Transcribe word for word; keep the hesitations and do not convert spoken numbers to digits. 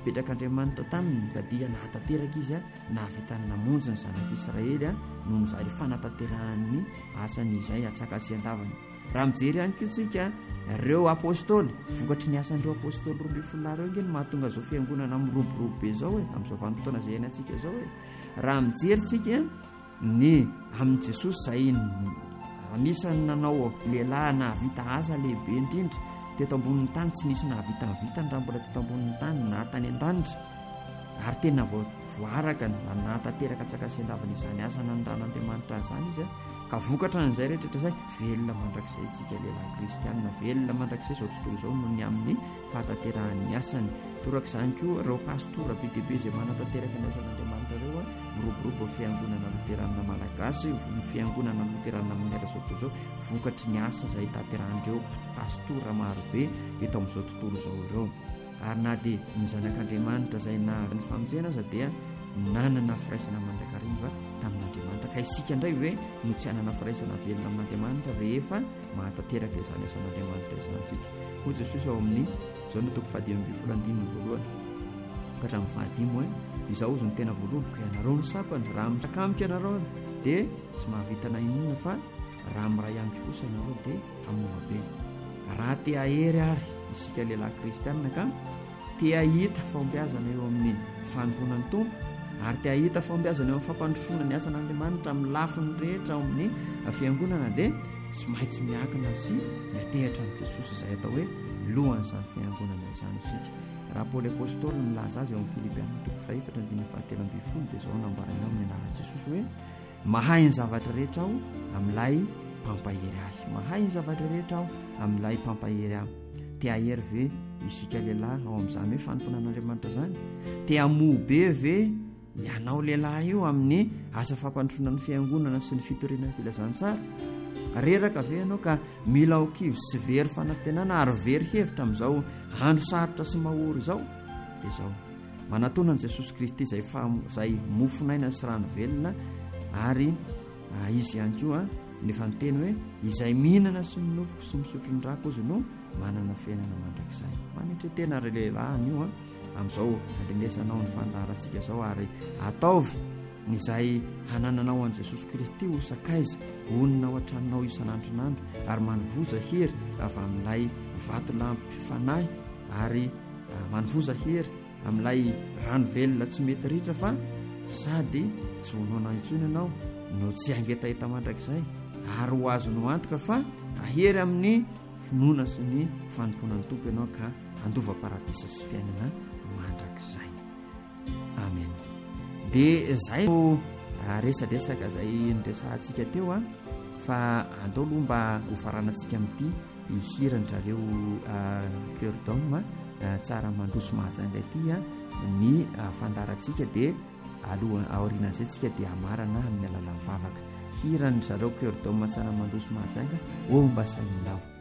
nafipetrakaandriamanitra taminy ka dia nahatanteraka izy a nahavitany namonjy ny zanak'Israely a noho ny zary fanatanterahany asany izay atsakasian-davany. Raha mijery ihany koa tsika ireo apôstôly, vokatry ny asan'ireo apôstôly roa ambin'ny folo nareo nge mahatonga zao fiangonana miroborobo be zao e amin'izao vanim-potoana zay iaina antsika zao e. Raha mijery tsika ny amin'i Jesosy zay anisany nanao lehilahy nahavita asa lehibe indrindra teto ambonin'ny tany, tsy nisy nahavita ny vitany raha mbola teto ambonin'ny tany na tany an-danitra, ary tena voaraka nahatanteraka atsakasian-davana izany asa nanondran'Andriamanitra izany izy a, ka vokatra n'izay rehetrarehetra izay velona mandrakizay tsika lehilahy kristianina, velona mandrakizay izao tontolo izao noho ny amin'ny fahatanterahany asany. Torak'izany koa ireo pastora be dia be izay manatanteraka ny asan'Andriamanitra ireo a miroborobo fiangonana loterana malagasy, ny fiangonana loterana amin'ny era izao tontolo izao, vokatry ny asa izay tanterahan'ireo pastora marobe eto amin'izao tontolo izao ireo. Ary na dia ny zanak'Andriamanitra izay nahavy ny famonjena aza dia nanana firaisana mandrakariva tamin'Andriamanitra, ka isika indray hoe no tsy hanana firaisana velona amin'Andriamanitra rehefa mahatanteraka izany asan'Andriamanitra izantsika. Hoy Jesosy ao amin'ny Jaona toko fahadimy ambin'ny folo andininy voalohany ka hatramin'ny fahadimy hoe izao ozy ny tena voaloboka ianareo ny sapany, raha misakamika ianareo dia tsy mahavita na inona fa raha miray amiko kosa ianareo dia hamoabe. Raha te ahery ary isika lehilahy kristianina ka te ahita fahombiazana eo amin'ny fanompoanan'ny Tompo, ary te ahita fahombiazana eo amin'ny fampandrosoana ny asan'Andriamanitra amin'ny lafiny rehetra ao amin'ny fiangonana dia tsy maintsy miakina sy miatehitra amin'i Jesosy izay atao hoe lohan'izany fiangonana izany isika. Raha Paoly apôstôly milaza azy eo amin'ny Filipianina toko fahaefatra andininy fahatelo ambin'ny folo dia izao nambarany ao amin'ny anaran'i Jesosy hoe mahay ny zavatra rehetra aho amin'ilay mpampahery ahy, mahay ny zavatra rehetra aho amin'ilay mpampahery ahy. Te ahery ve isika lehilahy ao amin'izany hoe fanomponan'Andriamanitra izany? Te hamoha be ve ianao lehilahy io amin'ny asa fampandrosoana ny fiangonana sy ny fitorenana filazantsara? Reraka ve ianao ka mila ho kivo sy very fanantenana ary very hevitra amin'izao andro sarotra sy mahory izao? Dia izao manatoana an'i Jesosy Kristy izay izay mofonaina sy rano velona, ary izy ihany koa nefa niteny hoe izay mihinana sy minofoko sy misotro ny rako izy no manana fiainana mandrakizay. Manetretena ry lehilahy io a amin'izao andrenesanao ny fandaharantsika izao, ary ataovy izay hanananao an'i Jesosy Kristy ho sakaiza onina ao an-tranonao isan'andronandro, ary manovoza hery avy amin'ilay vatolampy fanahy, ary manovoza hery amin'ilay rano velona tsy mety ritra, fa sady tsy honoana intsony ianao no tsy angetaheta mandrakizay, ary ho azo no antoka fa ahery amin'ny finoana sy ny fanomponan'ny Tompo ianao ka handova paradisa sy fiainana mandrakizay. Amen. Dia izay no resadresaka izay niresantsika teo a, fa andao aloha mba ho faranantsika amin'ity hihiran-drareo cœur d'homme tsara mandroso mahajanga ity a ny fandarantsika, dia aloha aorianan'izay tsika dia amarana amin'ny alalan'ny vavaka. Hiran zareo cœur d'homme tsara mandroso mahajanga, ô mba sainao.